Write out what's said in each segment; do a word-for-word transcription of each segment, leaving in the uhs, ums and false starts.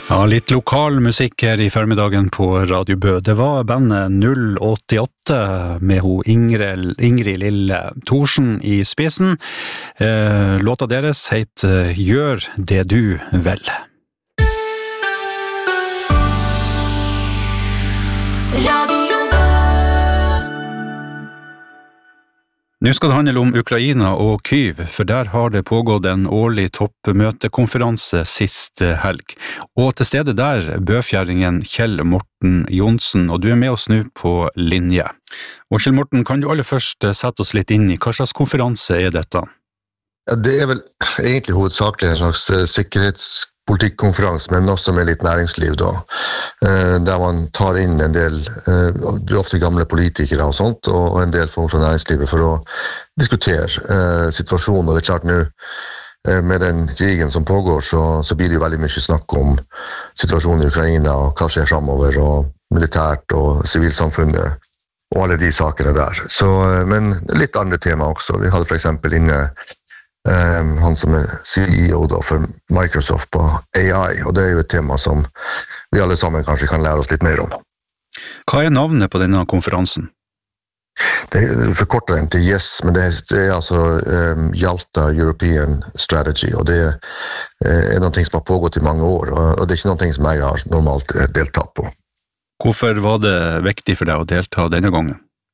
Ja, litt lokal musikk her i formiddagen på Radio Bø. Det var bandet null åttiåtte med ho Ingrid, Ingrid Lille Thorsen i spissen. Eh, låta deres heter Gjør det du vel. Radio Nå skal det handle om Ukraina og Kyiv, for der har det pågått en årlig toppmøtekonferanse sist helg. Og til stede der bøfjæringen Kjell Morten Johnsen, og du er med oss nå på linje. Og Kjell Morten, kan du aller først sette oss litt inn i hva slags konferanse er dette? Ja, det er vel egentlig hovedsakelig en slags sikkerhetskonferanse, politikkonferanse, men også med litt næringsliv da, der man tar inn en del, ofte gamle politikere og sånt, og en del folk fra næringslivet for å diskutere situasjonen, og det er klart nå, med den krigen som pågår, så, så blir det jo veldig mye snakk om situasjonen i Ukraina, og hva skjer fremover, og militært og sivilsamfunnet, og alle de sakene der. Så, men litt andre tema også. Vi hadde for eksempel inne Um, han som er C E O da, for Microsoft på A I, og det er jo et tema som vi alle sammen kanskje kan lære oss litt mer om. Hva er navnet på denne konferansen? Det er forkortet den til YES, men det er, det er altså um, Yalta European Strategy, og det er, er noe som har pågått i mange år, og det er ikke noe som jeg har normalt deltatt på. Hvorfor var det viktig for deg å delta denne gangen?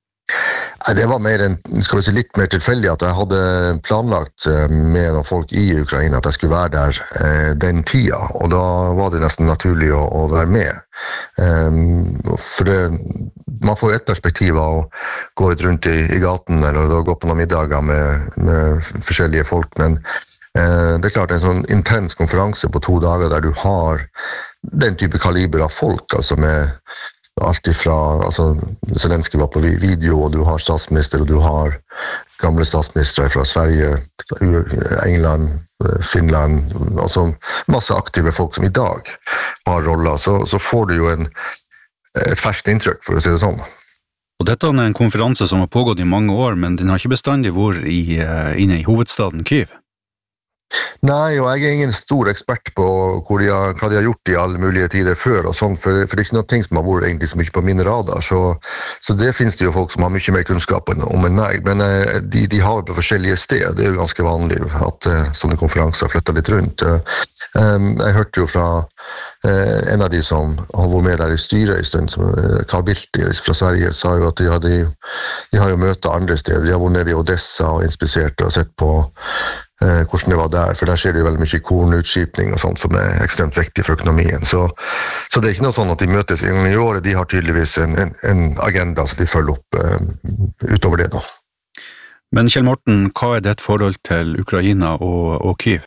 Det var mer en, skal vi si, litt mer tilfeldig at jeg hadde planlagt med noen folk i Ukraina at jeg skulle være der eh, den tida, og da var det nesten naturlig å, å være med. Um, for det, man får et perspektiv av å gå litt rundt i, i gaten eller da gå på noen middager med, med forskjellige folk, men eh, det er klart en sånn intens konferanse på to dager der du har den type kaliber av folk, altså med alt ifra, altså Zelenskyj var på video, og du har statsminister, og du har gamle statsministre fra Sverige, England, Finland, altså masse aktive folk som i dag har roller, så, så får du jo en, et ferskt inntrykk, for å si det sånn. Og dette er en konferanse som har pågått i mange år, men den har ikke bestandig vært i, inne i hovedstaden Kyiv. Nei, og jeg er ingen stor ekspert på hvor de har, hva de har gjort i alle mulige tider før, og sånn, for, for det er ikke noe ting som har vært egentlig så mye på mine radar, så, så det finnes det jo folk som har mye mer kunnskap om enn meg, men eh, de, de har på forskjellige steder, det er jo ganske vanlig at eh, sånne konferanser flytter litt rundt. Um, jeg hørte jo fra eh, en av de som har vært med der i styret i stund, som eh, Carl Bildt fra Sverige, sa jo at de, hadde, de har jo møtet andre steder, de har vært nede i Odessa og inspisert og sett på Eh, hvordan det var der, for der skjer det jo veldig mye kornutskipning og sånt som er ekstremt viktig for økonomien. Så, så det er ikke noe sånn at de møtes en gang i året, de har tydeligvis en, en, en agenda som de følger opp eh, utover det da. Men Kjell Morten, hva er ditt forhold til Ukraina og, og Kyiv?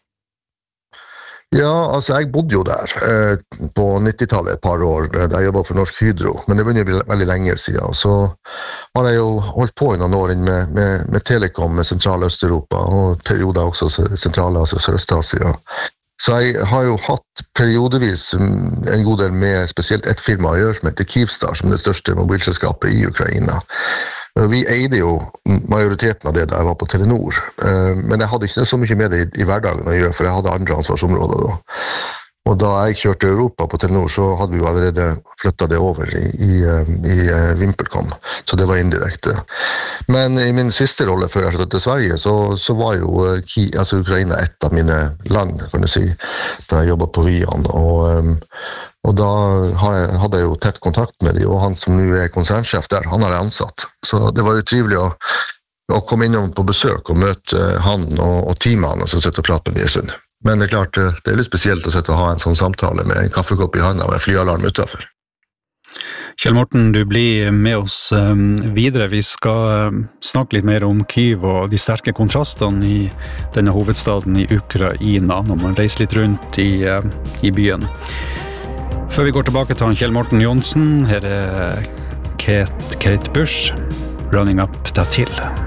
Ja, altså jeg bodde jo der eh, på nittitallet et par år, da jeg jobbet for Norsk Hydro, men det begynner å bli veldig lenge siden. Så har jeg jo holdt på i noen år med, med, med Telekom med Sentral-Østeuropa, og perioder også Sentral-Asia og Sørøst-Asia. Så jeg har jo hatt periodevis en god del med spesielt et firma å gjøre som heter Kyivstar, som er det største mobilselskapet i Ukraina. Vi eide jo majoriteten av det da jeg var på Telenor, men jeg hadde ikke så mye med det i, i hverdagen å gjøre, for jeg hadde andre ansvarsområder da. Og da jeg kjørte Europa på Telenor, så hadde vi jo allerede flyttet det over i, i, i VimpelCom, så det var indirekte. Men i min siste rolle før jeg flyttet til Sverige, så, så var jo altså Ukraina et av mine land, kan du si, da jeg jobbet på Vian, og, og da hadde jeg jo tett kontakt med dem, og han som nå er konsernsjef der, han har jeg ansatt. Så det var jo trivelig å, å komme innom på besøk og møte han og, og teamet han, som sitter og prater med i stund. Men det er klart, det er litt spesielt å sette og ha en sånn samtale med en kaffekopp i hånda og en flyalarm utenfor. Kjell Morten, du blir med oss videre. Vi skal snakke litt mer om Kyiv og de sterke kontrastene i denne hovedstaden i Ukraina, når man reiser litt rundt i, i byen. Før vi går tilbake til Kjell Morten Johnsen, her er Kate, Kate Bush, Running Up That Hill.